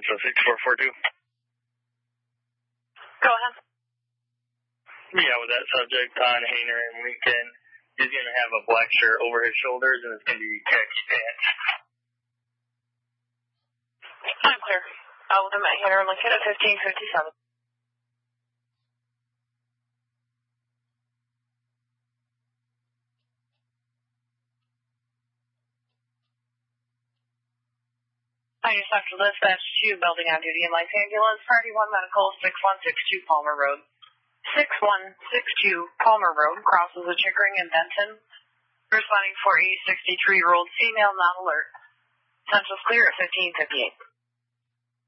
Central 6442. Go ahead. Yeah, with that subject on Hayner and Lincoln, he's going to have a black shirt over his shoulders, and it's going to be khaki pants. I'm clear. I'll look at Hayner and Lincoln at 1557. I just after dispatch 2, building on duty in life ambulance, Party 1 Medical, 6162 Palmer Road. 6162 Palmer Road, crosses the Chickering and Benton. Responding for a 63-year-old female, not alert. Central's clear at 1558.